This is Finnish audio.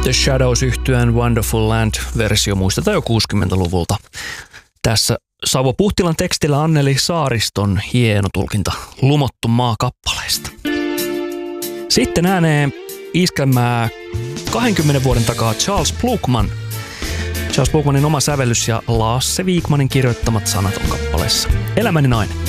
The Shadows -yhtyeen Wonderful Land-versio muistetaan jo 60-luvulta. Tässä Savo Puhtilan tekstillä Anneli Saariston hieno tulkinta Lumottu maa -kappaleesta. Sitten ääneen iskelmää 20 vuoden takaa Charles Blokman. Charles Blokmanin oma sävellys ja Lasse Wikmanin kirjoittamat sanat on kappaleessa Elämäni nainen.